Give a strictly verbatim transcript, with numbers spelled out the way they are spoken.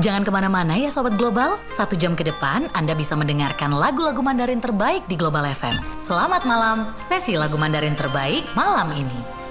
Jangan kemana-mana ya Sobat Global, satu jam ke depan Anda bisa mendengarkan lagu-lagu Mandarin terbaik di Global F M. Selamat malam, sesi lagu Mandarin terbaik malam ini.